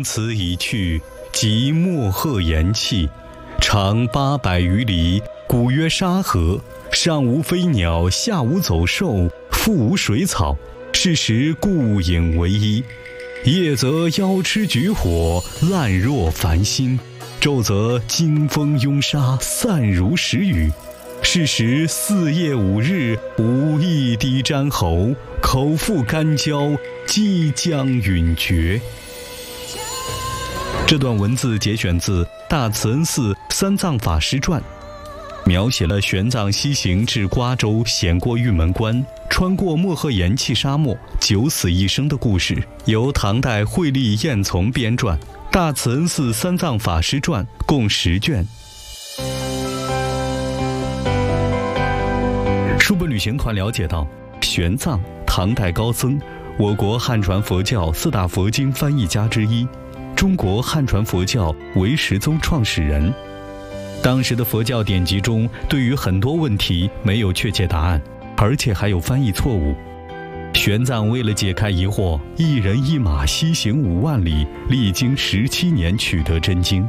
此已去，即莫贺延气。长800余里，古曰沙河，上无飞鸟，下无走兽，腹无水草，是时故影为一。夜则妖痴举火，烂若繁星；昼则惊风拥沙，散如时雨。是时4夜5日，无一滴沾喉，口腹干焦，即将陨绝。这段文字节选自大慈恩寺三藏法师传，描写了玄奘西行至瓜州，险过玉门关，穿过莫贺延气沙漠，九死一生的故事，由唐代慧立彦从编撰。大慈恩寺三藏法师传共10卷。书本旅行团了解到，玄奘，唐代高僧，我国汉传佛教4大佛经翻译家之一，中国汉传佛教唯识宗创始人。当时的佛教典籍中，对于很多问题没有确切答案，而且还有翻译错误。玄奘为了解开疑惑，一人一马西行5万里，历经17年取得真经。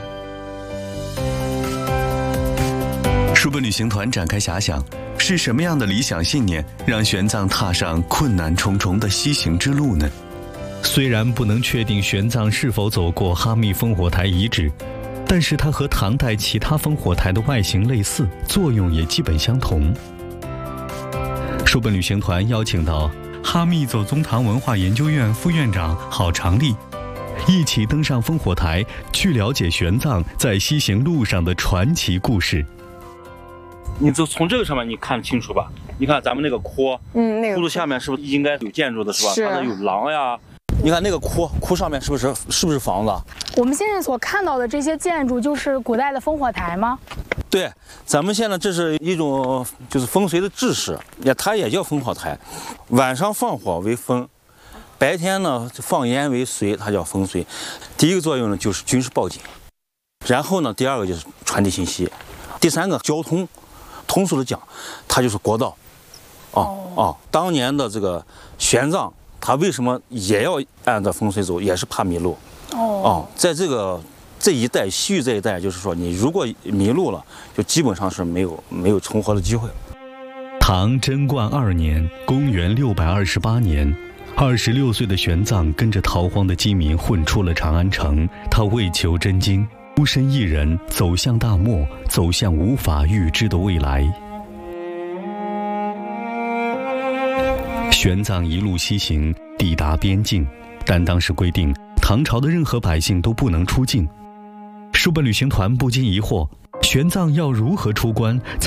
书本旅行团展开遐想，是什么样的理想信念让玄奘踏上困难重重的西行之路呢？虽然不能确定玄奘是否走过哈密烽火台遗址，但是它和唐代其他烽火台的外形类似，作用也基本相同。书本旅行团邀请到哈密走宗堂文化研究院副院长郝长立，一起登上烽火台，去了解玄奘在西行路上的传奇故事。 你就从这个上面你看清楚吧。你看咱们那个窟，窟窿下面是不是应该有建筑的，是吧？它那有廊呀。你看那个窟上面是不是房子？ 我们现在所看到的这些建筑就是古代的烽火台吗？ 对，咱们现在这是一种就是风水的制式，它也叫烽火台。晚上放火为风，白天呢放烟为水，它叫风水。第一个作用呢就是军事报警，然后呢第二个就是传递信息，第三个交通。通俗的讲，它就是国道。当年的这个玄奘，他为什么也要按照风水走，也是怕迷路。在这一带西域这一带，就是说你如果迷路了，就基本上是没有重活的机会。 唐贞观2年，公元628年，26岁的玄奘跟着逃荒的饥民混出了长安城，他为求真经，孤身一人走向大漠，走向无法预知的未来。玄奘一路西行，抵达边境，但当时规定，唐朝的任何百姓都不能出境。书本旅行团不禁疑惑，玄奘要如何出关